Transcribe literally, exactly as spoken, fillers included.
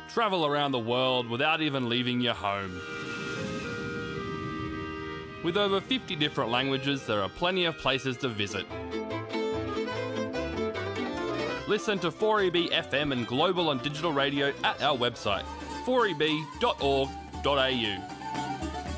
Travel around the world without even leaving your home. With over fifty different languages, there are plenty of places to visit. Listen to four E B F M and global and digital radio at our website, four e b dot org dot a u.